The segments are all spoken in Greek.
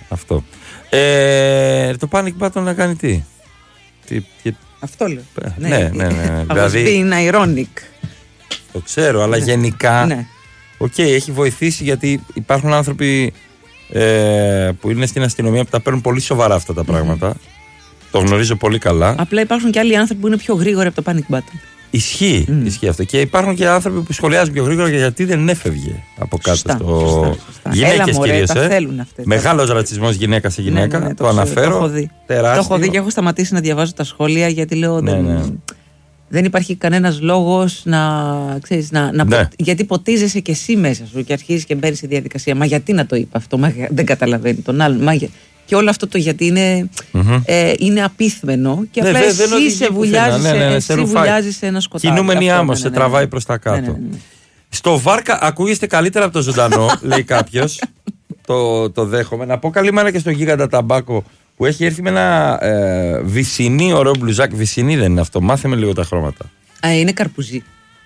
Αυτό. Το panic button να κάνει τι? Αυτό λέω. Ναι. Δηλαδή. Being ironic. Το ξέρω, αλλά γενικά. Ναι. Έχει βοηθήσει γιατί υπάρχουν άνθρωποι που είναι στην αστυνομία που τα παίρνουν πολύ σοβαρά αυτά τα πράγματα. Το γνωρίζω πολύ καλά. Απλά υπάρχουν και άλλοι άνθρωποι που είναι πιο γρήγοροι από το panic button. Ισχύει αυτό. Και υπάρχουν και άνθρωποι που σχολιάζουν πιο γρήγορα γιατί δεν έφευγε από κάτω στο. Γυναίκες κυρίως. Μεγάλος ρατσισμός γυναίκα σε γυναίκα. Ναι, το αναφέρω. Το έχω δει και έχω σταματήσει να διαβάζω τα σχόλια γιατί λέω. Δεν υπάρχει κανένας λόγος γιατί ποτίζεσαι και εσύ μέσα σου και αρχίζεις και μπαίνεις σε διαδικασία. Μα γιατί να το είπα αυτό, δεν καταλαβαίνει τον άλλον. Και όλο αυτό το γιατί είναι απίθμενο και απλά εσύ σε βουλιάζεις σε ένα σκοτάδι. Κινούμενη άμμος, σε τραβάει προς τα κάτω. Ναι. Στο Βάρκα ακούγεστε καλύτερα από το ζωντανό, λέει κάποιος. Το δέχομαι. Να πω καλή μάνα και στον Γίγαντα Ταμπάκο που έχει έρθει με ένα βυσσινή ωραίο μπλουζάκι. Βυσσινή δεν είναι αυτό, μάθε με λίγο τα χρώματα. Είναι καρπουζί.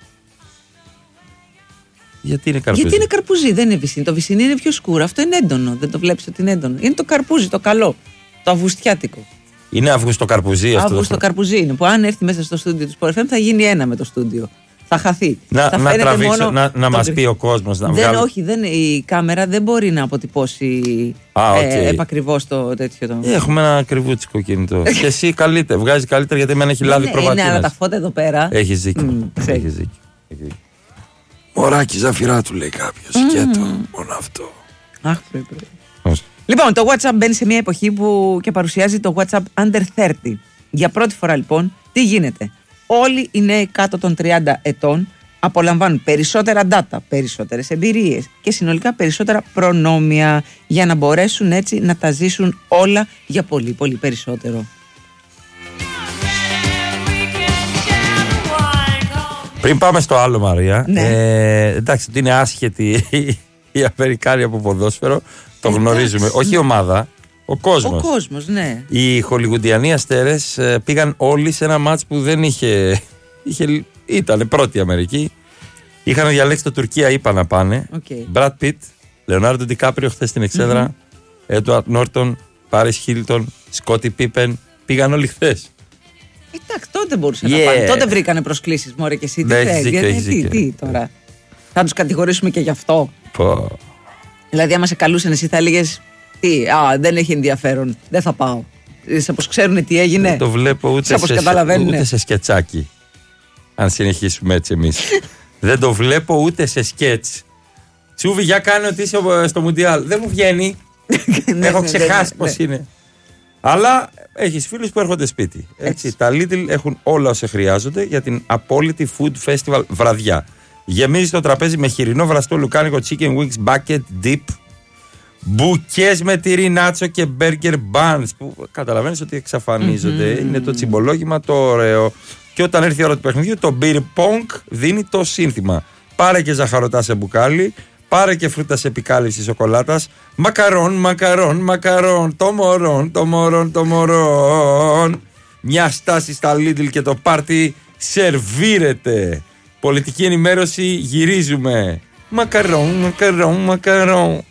Γιατί είναι καρπουζί? Γιατί είναι καρπουζί, δεν είναι βυσσινή. Το βυσσινή είναι πιο σκούρο. Αυτό είναι έντονο. Δεν το βλέπεις ότι είναι έντονο. Είναι το καρπούζι, το καλό. Το αυγουστιάτικο. Είναι αυγουστοκαρπουζί αυτό? Αυγουστοκαρπουζί είναι. Που αν έρθει μέσα στο στούντιο του Sport FM θα γίνει ένα με το στούντιο. Θα χαθεί. Να τραβήξω, να μας πει ο κόσμος. Όχι, η κάμερα δεν μπορεί να αποτυπώσει επακριβώς το τέτοιο. Έχουμε ένα ακριβούτσικο κινητό. Και εσύ βγάζει καλύτερα γιατί εμένα έχει λάβει προβατίνας. Ναι, αλλά τα φώτα εδώ πέρα. Έχεις δίκιο. Μωράκι Ζαφυρά του λέει κάποιος. Και μόνο αυτό. Αχ, πρωί. Λοιπόν, το WhatsApp μπαίνει σε μια εποχή που και παρουσιάζει το WhatsApp Under 30. Για πρώτη φορά λοιπόν, τι γίνεται? Όλοι οι νέοι κάτω των 30 ετών απολαμβάνουν περισσότερα data, περισσότερες εμπειρίες και συνολικά περισσότερα προνόμια για να μπορέσουν έτσι να τα ζήσουν όλα για πολύ πολύ περισσότερο. Πριν πάμε στο άλλο, Μαρία, εντάξει, ότι είναι άσχετη η Αμερικάνοι από ποδόσφαιρο, το γνωρίζουμε. Όχι η ομάδα, ο κόσμος. Ο κόσμος, ναι. Οι χολιγουντιανοί αστέρες πήγαν όλοι σε ένα μάτς που δεν ήταν πρώτη Αμερική. Είχαν διαλέξει το Τουρκία, είπα να πάνε. Μπραντ Πιτ, Λεωνάρντο Ντικάπριο χθες στην εξέδρα, Έντουαρτ Νόρτον, Πάρις Χίλτον, Σκότι Πίπεν. Πήγαν όλοι χθες. Εντάξει, τότε μπορούσαν να πάνε. Τότε βρήκανε προσκλήσεις, μωρέ και εσύ. Τι τώρα. Θα τους κατηγορήσουμε και γι' αυτό. Δηλαδή, άμα σε καλούσαν, εσύ θα έλεγες δεν έχει ενδιαφέρον. Δεν θα πάω. Όπως ξέρουν τι έγινε. Δεν το βλέπω ούτε σε σκετσάκι. Αν συνεχίσουμε έτσι εμείς. Δεν το βλέπω ούτε σε σκέτς. Τσούβι, για κάνε ότι είσαι στο Μουντιάλ. Δεν μου βγαίνει. Έχω ξεχάσει πώς είναι. Αλλά έχεις φίλους που έρχονται σπίτι. Έτσι. Τα Lidl έχουν όλα όσα χρειάζονται για την απόλυτη food festival βραδιά. Γεμίζει το τραπέζι με χοιρινό βραστό λουκάνικο chicken wings bucket dip, μπουκές με τυρί νάτσο και burger buns που καταλαβαίνεις ότι εξαφανίζονται. Είναι το τσιμπολόγημα το ωραίο. Και όταν έρθει η ώρα του παιχνιδιού, το beer pong δίνει το σύνθημα. Πάρε και ζαχαρωτά σε μπουκάλι, πάρε και φρούτα σε επικάλυψη σοκολάτας. Μακαρόν, μακαρόν, μακαρόν. Το μωρόν, το μωρόν, το μωρόν. Μια στάση στα Lidl και το πάρτι σερβίρεται. Πολιτική ενημέρωση, γυρίζουμε. Μακαρόν, μακαρόν, μακαρόν.